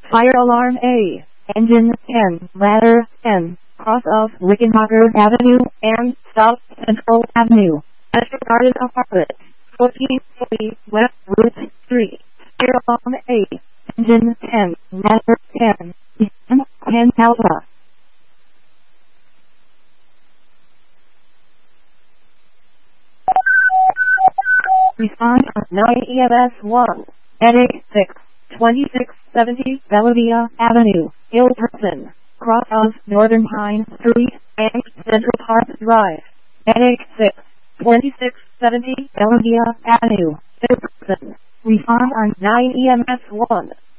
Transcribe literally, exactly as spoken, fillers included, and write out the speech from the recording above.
Fire alarm A. Engine ten. Ladder ten. Cross of Rickenbacker Avenue and South Central Avenue. Metro Garden Apartments. fourteen forty West Route three. Fire alarm A. Engine ten. Ladder ten. ten Alpha. Respond on nine E M S one. N A six. twenty-six seventy Bellavia Avenue, Hillperson, cross of Northern Pine Street and Central Park Drive. N A six. twenty-six seventy Bellavia Avenue, Hillperson. Respond on nine E M S one.